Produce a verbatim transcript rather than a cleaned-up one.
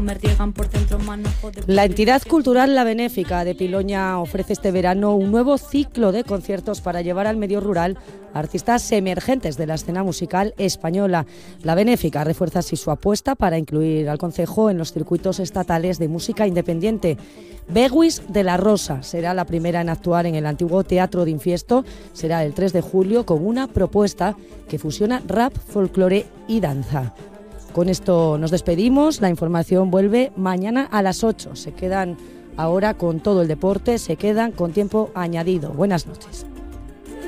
riegan por dentro manojos de... La entidad cultural La Benéfica de Piloña ofrece este verano un nuevo ciclo de conciertos para llevar al medio rural a artistas emergentes de la escena musical española. La Benéfica refuerza así su apuesta para incluir al concejo en los circuitos estatales de música independiente. Beguis de la Rosa será la primera en actuar en el antiguo Teatro de Infiesto. Será el tres de julio con una propuesta que fusiona rap, folclore y danza. Con esto nos despedimos. La información vuelve mañana a las ocho. Se quedan ahora con todo el deporte, se quedan con tiempo añadido. Buenas noches.